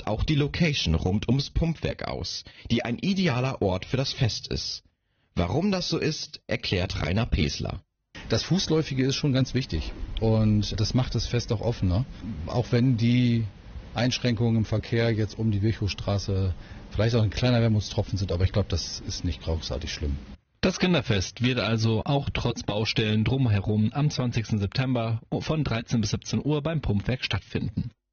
auch die Location rund ums Pumpwerk aus, die ein idealer Ort für das Fest ist. Warum das so ist, erklärt Rainer Pesler. Das Fußläufige ist schon ganz wichtig und das macht das Fest auch offener. Auch wenn die Einschränkungen im Verkehr jetzt um die Virchowstraße vielleicht auch ein kleiner Wermutstropfen sind, aber ich glaube, das ist nicht großartig schlimm. Das Kinderfest wird also auch trotz Baustellen drumherum am 20. September von 13 bis 17 Uhr beim Pumpwerk stattfinden.